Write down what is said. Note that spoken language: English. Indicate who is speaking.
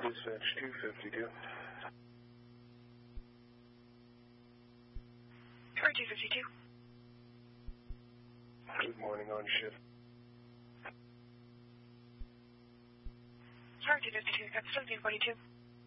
Speaker 1: Dispatch 252.
Speaker 2: Car 252.
Speaker 1: Good morning, on shift.
Speaker 2: Car 252, that's 1742.